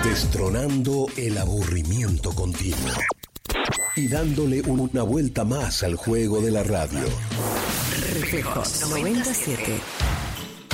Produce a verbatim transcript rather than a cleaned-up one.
Destronando el aburrimiento continuo y dándole una vuelta más al juego de la radio. Reflejos noventa y siete.